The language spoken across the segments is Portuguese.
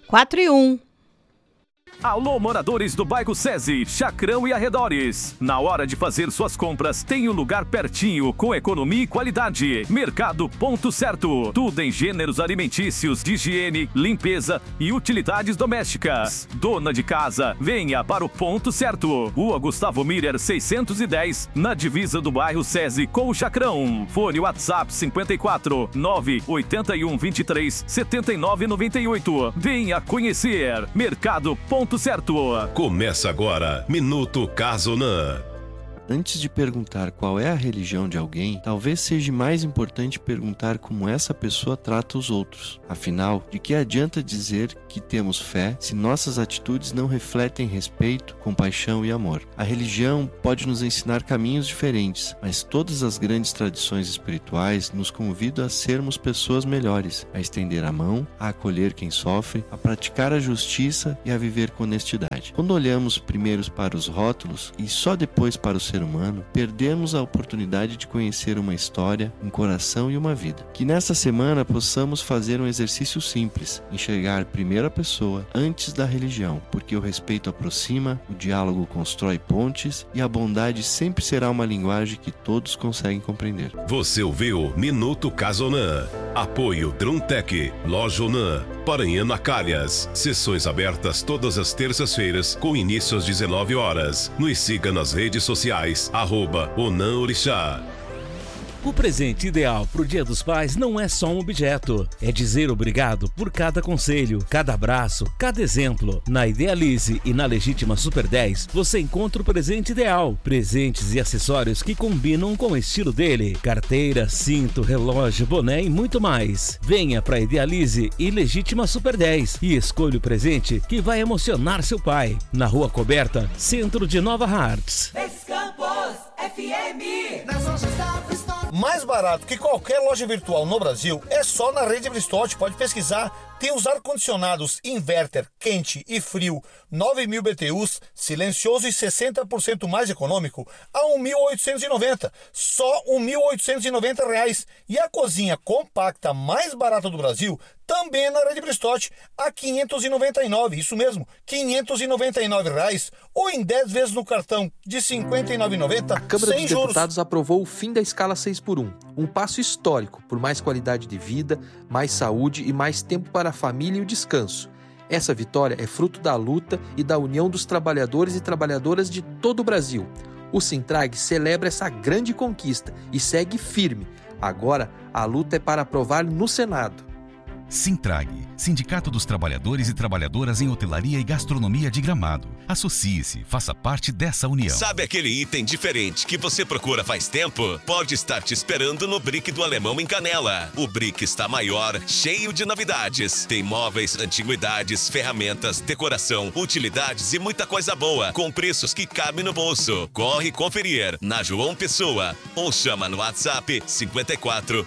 4 e 1. Alô, moradores do bairro SESI, Chacrão e arredores. Na hora de fazer suas compras, tem um lugar pertinho, com economia e qualidade. Mercado Ponto Certo. Tudo em gêneros alimentícios, de higiene, limpeza e utilidades domésticas. Dona de casa, venha para o Ponto Certo. Rua Gustavo Miller, 610, na divisa do bairro SESI com o Chacrão. Fone WhatsApp 54 981 23 79 98. Venha conhecer. Mercado Ponto Certo. Começa agora, Minuto Casonan. Antes de perguntar qual é a religião de alguém, talvez seja mais importante perguntar como essa pessoa trata os outros. Afinal, de que adianta dizer que temos fé se nossas atitudes não refletem respeito, compaixão e amor? A religião pode nos ensinar caminhos diferentes, mas todas as grandes tradições espirituais nos convidam a sermos pessoas melhores, a estender a mão, a acolher quem sofre, a praticar a justiça e a viver com honestidade. Quando olhamos primeiro para os rótulos e só depois para o ser humano, perdemos a oportunidade de conhecer uma história, um coração e uma vida. Que nesta semana possamos fazer um exercício simples, enxergar primeiro a pessoa antes da religião, porque o respeito aproxima, o diálogo constrói pontes e a bondade sempre será uma linguagem que todos conseguem compreender. Você ouviu Minuto Casonan. Apoio Druntec, Lojonan, Paranhana Calhas. Sessões abertas todas as terças-feiras com início às 19 horas. Nos siga nas redes sociais, @OnanOrixá. O presente ideal para o Dia dos Pais não é só um objeto. É dizer obrigado por cada conselho, cada abraço, cada exemplo. Na Idealize e na Legítima Super 10, você encontra o presente ideal. Presentes e acessórios que combinam com o estilo dele. Carteira, cinto, relógio, boné e muito mais. Venha para Idealize e Legítima Super 10 e escolha o presente que vai emocionar seu pai. Na Rua Coberta, centro de Nova Hartz. Campos FM. Mais barato que qualquer loja virtual no Brasil é só na Rede Bristotti. Pode pesquisar. Tem os ar-condicionados inverter, quente e frio, 9.000 BTUs, silencioso e 60% mais econômico, a R$ 1.890. Só R$ 1.890. E a cozinha compacta mais barata do Brasil também na Rede Bristotti, a R$ 599. Isso mesmo, R$ 599. Ou em 10 vezes no cartão de R$ 59,90. A Câmara sem dos juros. Deputados aprovou o fim da escala 6x1, um passo histórico por mais qualidade de vida, mais saúde e mais tempo para a família e o descanso. Essa vitória é fruto da luta e da união dos trabalhadores e trabalhadoras de todo o Brasil. O Sintrag celebra essa grande conquista e segue firme. Agora, a luta é para aprovar no Senado. Sintrag, Sindicato dos Trabalhadores e Trabalhadoras em Hotelaria e Gastronomia de Gramado. Associe-se, faça parte dessa união. Sabe aquele item diferente que você procura faz tempo? Pode estar te esperando no Brick do Alemão em Canela. O Brick está maior, cheio de novidades. Tem móveis, antiguidades, ferramentas, decoração, utilidades e muita coisa boa, com preços que cabem no bolso. Corre conferir na João Pessoa ou chama no WhatsApp 54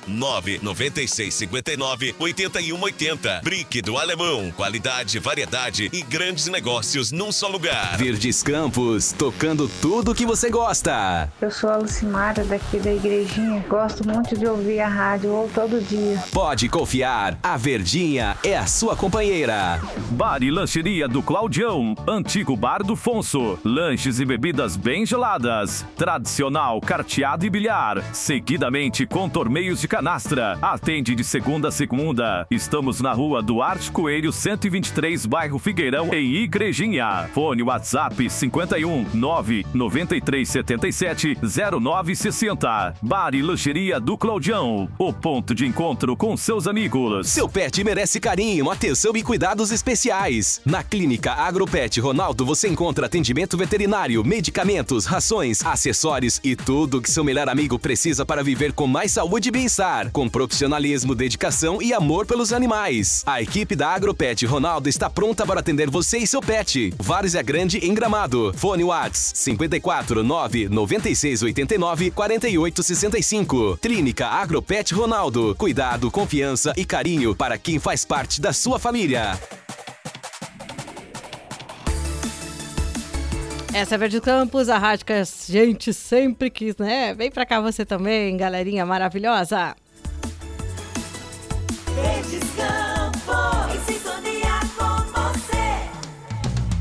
996 59 81 80. Brick do Alemão. Qualidade, variedade e grandes negócios num só lugar. Verdes Campos, tocando tudo que você gosta. Eu sou a Lucimara, daqui da Igrejinha. Gosto muito de ouvir a rádio ou todo dia. Pode confiar, a Verdinha é a sua companheira. Bar e Lancheria do Claudião, antigo Bar do Fonso. Lanches e bebidas bem geladas. Tradicional, carteado e bilhar. Seguidamente com torneios de canastra. Atende de segunda a segunda. Estamos na rua Duarte Coelho, 123, bairro Figueirão, em Igrejinha. Fone WhatsApp 51 993 77 0960. Bar e Lancheria do Claudião, o ponto de encontro com seus amigos. Seu pet merece carinho, atenção e cuidados especiais. Na Clínica Agropet Ronaldo você encontra atendimento veterinário, medicamentos, rações, acessórios e tudo que seu melhor amigo precisa para viver com mais saúde e bem-estar, com profissionalismo, dedicação e amor pelos animais. A equipe da Agropet Ronaldo está pronta para atender você e seu pet. Várzea Grande em Gramado. Fone Whats 54 9 96 89 48 65. Clínica Agropet Ronaldo. Cuidado, confiança e carinho para quem faz parte da sua família. Essa é Verdes Campos, a rádio que a gente sempre quis, né? Vem pra cá você também, galerinha maravilhosa. Verdes Campos, em sintonia com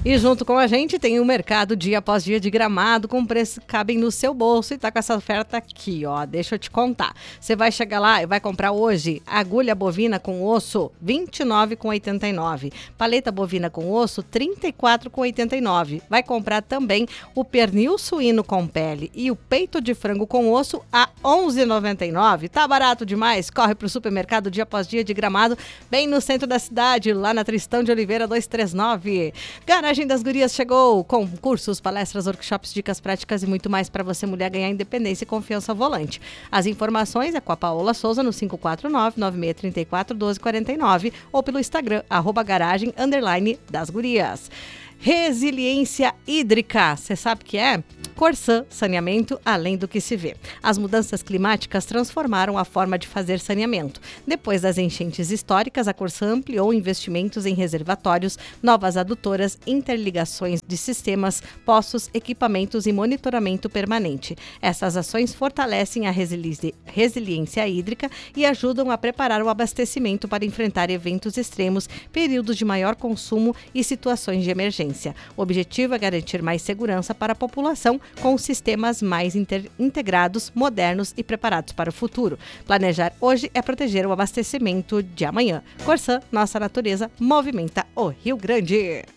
E junto com a gente tem o mercado dia após dia de Gramado com preços que cabem no seu bolso e tá com essa oferta aqui, ó. Deixa eu te contar. Você vai chegar lá e vai comprar hoje agulha bovina com osso, R$ 29,89. Paleta bovina com osso, R$ 34,89. Vai comprar também o pernil suíno com pele e o peito de frango com osso a R$ 11,99. Tá barato demais? Corre pro supermercado dia após dia de Gramado, bem no centro da cidade, lá na Tristão de Oliveira 239. Garagem das Gurias chegou com cursos, palestras, workshops, dicas práticas e muito mais para você, mulher, ganhar independência e confiança ao volante. As informações é com a Paola Souza no 549-9634-1249 ou pelo Instagram, @garagem_das Gurias. Resiliência hídrica, você sabe o que é? Corsã, saneamento além do que se vê. As mudanças climáticas transformaram a forma de fazer saneamento. Depois das enchentes históricas, a Corsã ampliou investimentos em reservatórios, novas adutoras, interligações de sistemas, poços, equipamentos e monitoramento permanente. Essas ações fortalecem a resiliência hídrica e ajudam a preparar o abastecimento para enfrentar eventos extremos, períodos de maior consumo e situações de emergência. O objetivo é garantir mais segurança para a população com sistemas mais integrados, modernos e preparados para o futuro. Planejar hoje é proteger o abastecimento de amanhã. Corsã, nossa natureza movimenta o Rio Grande.